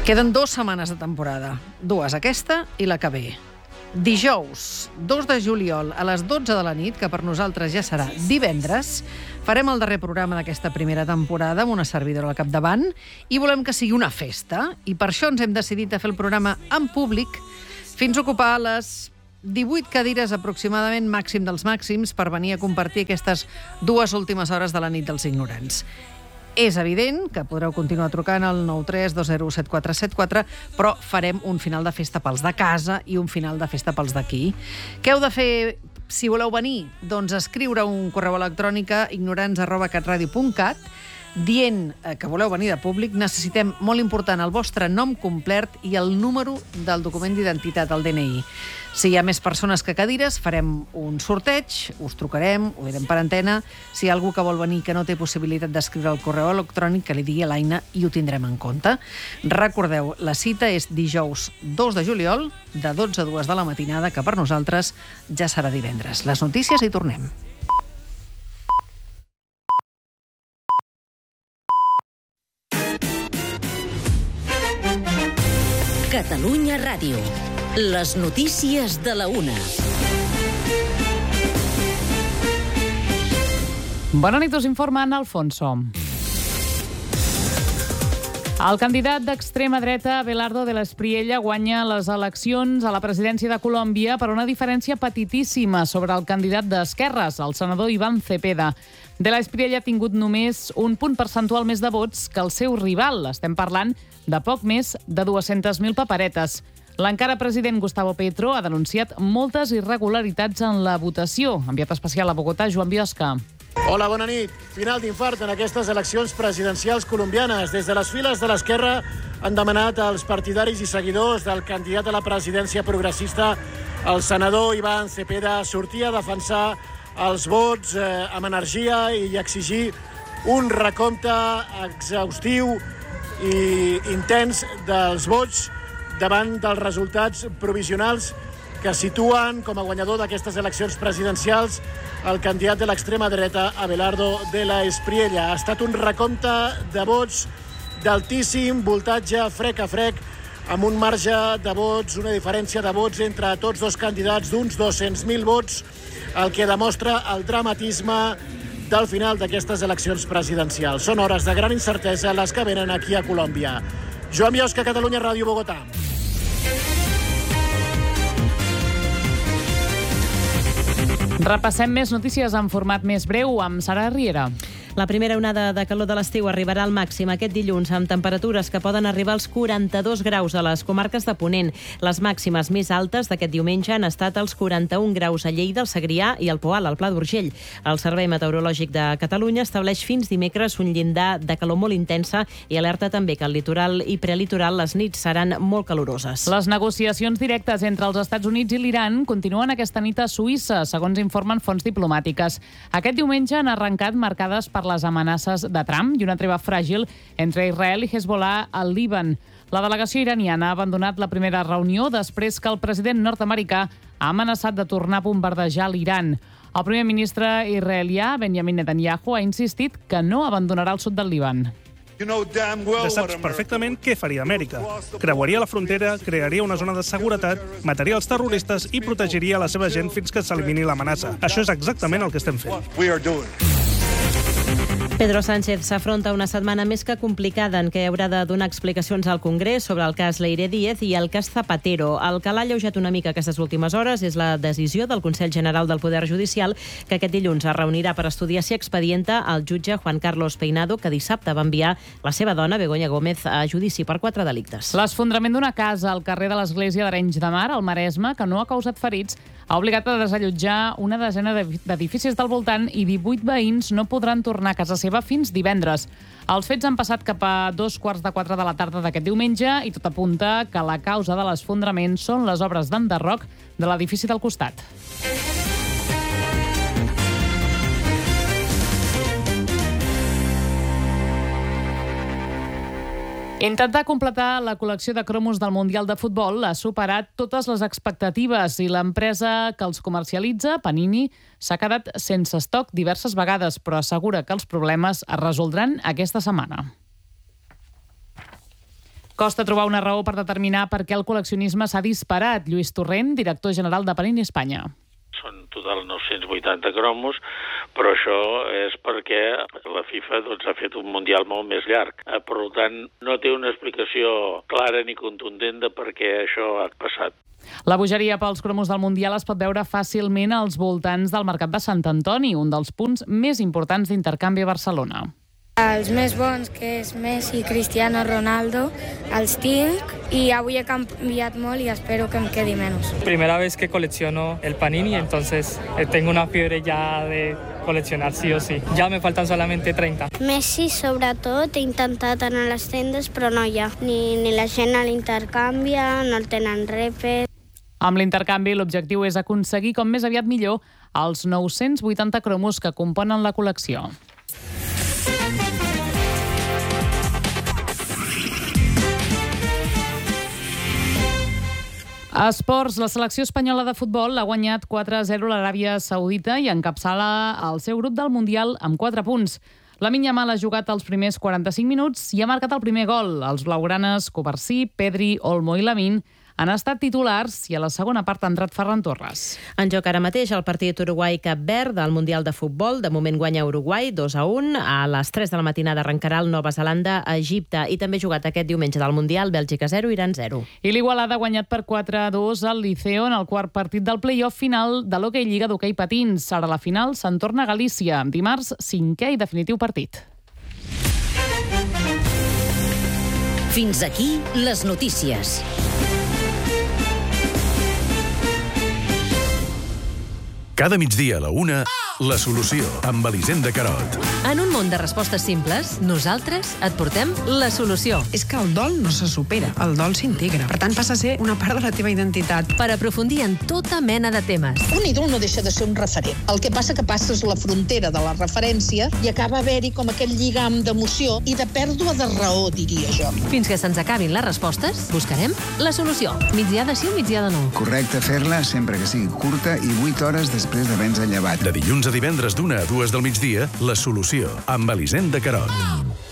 Queden 2 setmanes de temporada, 2 aquesta i la que ve. Dijous, 2 de juliol, a les 12 de la nit, que per nosaltres ja serà divendres, farem el darrer programa d'aquesta primera temporada amb una servidora al capdavant i volem que sigui una festa. I per això ens hem decidit a fer el programa en públic fins a ocupar les 18 cadires aproximadament, màxim dels màxims, per venir a compartir aquestes 2 últimes hores de la nit dels ignorants. És evident que podreu continuar trucant al 93207474, però farem un final de festa pels de casa i un final de festa pels d'aquí. Què heu de fer si voleu venir? Doncs escriure un correu electrònic a ignorants@catradio.cat dient que voleu venir de públic. Necessitem, molt important, el vostre nom complet i el número del document d'identitat, el DNI. Si hi ha més persones que cadires, farem un sorteig, us trucarem, ho direm per antena. Si hi ha algú que vol venir que no té possibilitat d'escriure el correu electrònic, que li digui a l'Aina i ho tindrem en compte. Recordeu, la cita és dijous 2 de juliol, de 12 a 2 de la matinada, que per nosaltres ja serà divendres. Les notícies i tornem. Catalunya Ràdio. Les notícies de la una. Bona nit, us informa Anna Alfonso. El candidat d'extrema dreta, Abelardo de la Espriella, guanya les eleccions a la presidència de Colòmbia per una diferència petitíssima sobre el candidat d'esquerres, el senador Iván Cepeda. De la Espriella ha tingut només un punt percentual més de vots que el seu rival. Estem parlant de poc més de 200.000 paperetes. L'encara president Gustavo Petro ha denunciat moltes irregularitats en la votació. Enviat especial a Bogotà, Joan Biosca. Hola, bona nit. Final d'infart en aquestes eleccions presidencials colombianes. Des de les files de l'esquerra han demanat als partidaris i seguidors del candidat a la presidència progressista, el senador Iván Cepeda, sortir a defensar els vots amb energia i exigir un recompte exhaustiu i intens dels vots davant dels resultats provisionals que situen com a guanyador d'aquestes eleccions presidencials el candidat de l'extrema dreta, Abelardo de la Espriella. Ha estat un recompte de vots d'altíssim voltatge, frec a frec, amb un marge de vots, una diferència de vots entre tots dos candidats d'uns 200.000 vots, el que demostra el dramatisme del final d'aquestes eleccions presidencials. Són hores de gran incertesa les que venen aquí a Colòmbia. Joan Biosca, Catalunya Ràdio, Bogotà. Repassem més notícies en format més breu amb Sara Riera. La primera onada de calor de l'estiu arribarà al màxim aquest dilluns, amb temperatures que poden arribar als 42 graus a les comarques de Ponent. Les màximes més altes d'aquest diumenge han estat els 41 graus a Lleida, al Segrià i al Poal, al Pla d'Urgell. El Servei Meteorològic de Catalunya estableix fins dimecres un llindar de calor molt intensa i alerta també que al litoral i prelitoral les nits seran molt caloroses. Les negociacions directes entre els Estats Units i l'Iran continuen aquesta nit a Suïssa, segons informen fonts diplomàtiques. Aquest diumenge han arrencat marcades per les amenaces de Trump i una treva fràgil entre Israel i Hezbollah al Líban. La delegació iraniana ha abandonat la primera reunió després que el president nord-americà ha amenaçat de tornar a bombardejar l'Iran. El primer ministre israelià, Benjamin Netanyahu, ha insistit que no abandonarà el sud del Líban. Ja saps perfectament què faria Amèrica. Creuaria la frontera, crearia una zona de seguretat, mataria els terroristes i protegiria la seva gent fins que s'elimini l'amenaça. Això és exactament el que estem fent. Pedro Sánchez s'afronta una setmana més que complicada en què haurà de donar explicacions al Congrés sobre el cas Leire Díez i el cas Zapatero. El que l'ha alleujat una mica aquestes últimes hores és la decisió del Consell General del Poder Judicial, que aquest dilluns es reunirà per estudiar si expedienta el jutge Juan Carlos Peinado, que dissabte va enviar la seva dona, Begoña Gómez, a judici per 4 delictes. L'esfondrament d'una casa al carrer de l'Església d'Arenys de Mar, al Maresme, que no ha causat ferits, ha obligat a desallotjar una desena d'edificis del voltant i 18 veïns no podran tornar a casa seva fins divendres. Els fets han passat cap a 3:15 de la tarda d'aquest diumenge i tot apunta que la causa de l'esfondrament són les obres d'enderroc de l'edifici del costat. Intentar completar la col·lecció de cromos del Mundial de Futbol ha superat totes les expectatives i l'empresa que els comercialitza, Panini, s'ha quedat sense estoc diverses vegades, però assegura que els problemes es resoldran aquesta setmana. Costa trobar una raó per determinar per què el col·leccionisme s'ha disparat. Lluís Torrent, director general de Panini Espanya. Són total 980 cromos, però això és perquè la FIFA ha fet un mundial molt més llarg. Per tant, no té una explicació clara ni contundent de per què això ha passat. La bogeria pels cromos del Mundial es pot veure fàcilment als voltants del Mercat de Sant Antoni, un dels punts més importants d'intercanvi a Barcelona. Els més bons, que és Messi, Cristiano Ronaldo, els tinc y avui he canviat molt y espero que me quede menos. Primera vez que colecciono el Panini, entonces tengo una fiebre ya de coleccionar sí o sí. Ya me faltan solamente 30. Messi, sobretot, he intentat anar a les tendes, però no hi ha. Ni la gent l'intercanvia, no el tenen repes. Amb l'intercanvi, l'objectiu és aconseguir com més aviat millor els 980 cromos que componen la col·lecció. A esports, la selecció espanyola de futbol ha guanyat 4-0 l'Aràbia Saudita i encapçala el seu grup del Mundial amb 4 punts. Lamine Yamal ha jugat els primers 45 minuts i ha marcat el primer gol. Els blaugranes, Covarsí, Pedri, Olmo i Lamine han estat titulars i a la segona part ha entrat Ferran Torres. En joc ara mateix el partit Uruguai-Cap Verd del Mundial de Futbol. De moment guanya Uruguai 2-1. A les 3 de la matinada arrencarà el Nova Zelanda a Egipte. I també jugat aquest diumenge del Mundial, Bèlgica 0, Iran 0. I l'Igualada ha guanyat per 4-2 al Liceo en el quart partit del play-off final de l'Hockey Lliga d'Hockey Patins. Ara la final se'n torna a Galícia. Dimarts, 5è i definitiu partit. Fins aquí les notícies. Cada migdia a la 1, La Solució, amb Elisenda Carot. En un món de respostes simples, nosaltres et portem la solució. És que el dol no se supera, el dol s'integra. Per tant, passa a ser una part de la teva identitat. Per aprofundir en tota mena de temes. Un ídol no deixa de ser un referent. El que passa que passes la frontera de la referència i acaba haver-hi com aquell lligam d'emoció i de pèrdua de raó, diria jo. Fins que se'ns acabin les respostes, buscarem la solució. Migdia de sí o migdia de no. Correcte fer-la sempre que sigui curta i 8 hores després d'haver-nos llevat. De dilluns a divendres d'1 a 2 del migdia, La Solució, amb Elisenda Carot.